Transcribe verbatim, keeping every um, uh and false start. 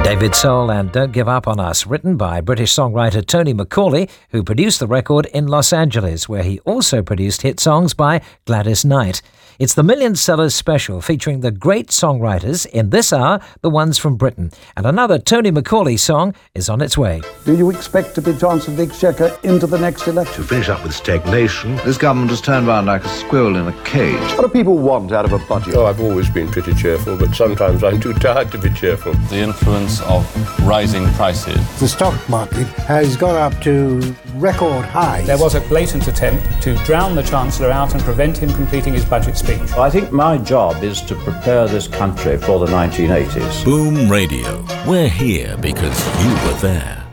David Soul and Don't Give Up on Us, written by British songwriter Tony Macaulay, who produced the record in Los Angeles, where he also produced hit songs by Gladys Knight. It's the Million Sellers special featuring the great songwriters, in this hour, the ones from Britain. And another Tony Macaulay song is on its way. Do you expect to be Chancellor of the Exchequer into the next election? To finish up with stagnation. This government has turned round like a squirrel in a cage. What do people want out of a budget? Oh, I've always been pretty cheerful, but sometimes I'm too tired to be cheerful. The influence of rising prices. The stock market has gone up to record highs. There was a blatant attempt to drown the Chancellor out and prevent him completing his budget speech. I think my job is to prepare this country for the nineteen eighties. Boom Radio. We're here because you were there.